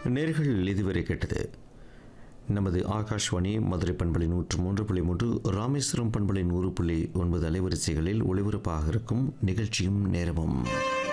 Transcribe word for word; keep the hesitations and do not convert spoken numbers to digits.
நேர்கள் இதுவரை கேட்டது நமது ஆகாஷ்வாணி மதுரை பண்பலை நூற்று மூன்று புள்ளி மூன்று, ராமேஸ்வரம் பண்பலை நூறு புள்ளி ஒன்பது அலைவரிசைகளில் ஒளிபரப்பாக இருக்கும் நிகழ்ச்சியும் நேரமும்.